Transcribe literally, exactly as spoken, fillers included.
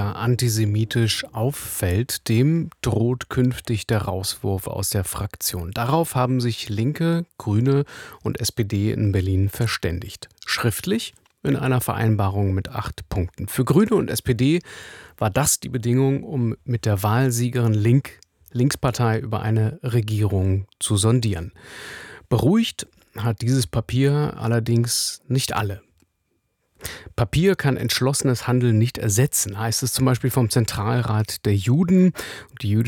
weiter antisemitisch auffällt, dem droht künftig der Rauswurf aus der Fraktion. Darauf haben sich Linke, Grüne und S P D in Berlin verständigt. Schriftlich in einer Vereinbarung mit acht Punkten. Für Grüne und S P D war das die Bedingung, um mit der Wahlsiegerin Link, Linkspartei über eine Regierung zu sondieren. Beruhigt hat dieses Papier allerdings nicht alle. Papier kann entschlossenes Handeln nicht ersetzen, heißt es zum Beispiel vom Zentralrat der Juden. Die jüdische